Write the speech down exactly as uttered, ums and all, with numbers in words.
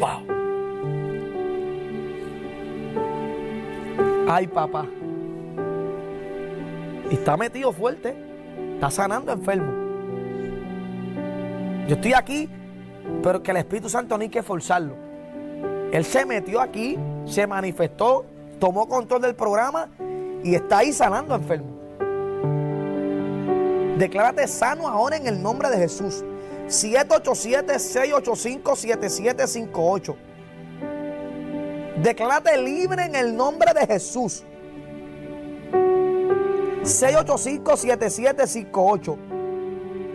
Wow. Ay, papá. Y está metido fuerte. Está sanando enfermo. Yo estoy aquí, pero que el Espíritu Santo no hay que forzarlo. Él se metió aquí, se manifestó, tomó control del programa y está ahí sanando enfermo. Declárate sano ahora en el nombre de Jesús. siete ocho siete, seis ocho cinco, siete siete cinco ocho. Declárate libre en el nombre de Jesús. seis ocho cinco, siete siete cinco ocho.